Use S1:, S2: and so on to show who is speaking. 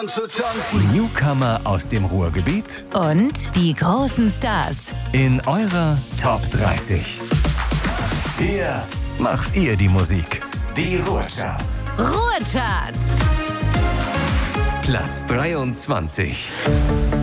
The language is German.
S1: Newcomer aus dem Ruhrgebiet
S2: Und die großen Stars
S1: in eurer Top 30. Hier macht ihr die Musik. Die Ruhrcharts.
S2: Ruhrcharts.
S1: Platz 23.